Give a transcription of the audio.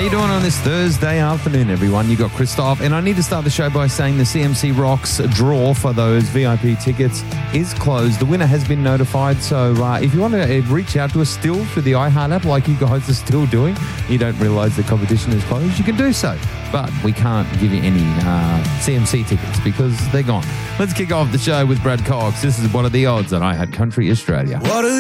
you doing on this Thursday afternoon, everyone? You got Christoph, and I need to start the show by saying the CMC Rocks draw for those VIP tickets is closed. The winner has been notified, so if you want to reach out to us still through the iHeart app, like you guys are still doing, you don't realise the competition is closed, you can do so. But we can't give you any CMC tickets because they're gone. Let's kick off the show with Brad Cox. This is What Are the Odds on iHeart Country Australia. What are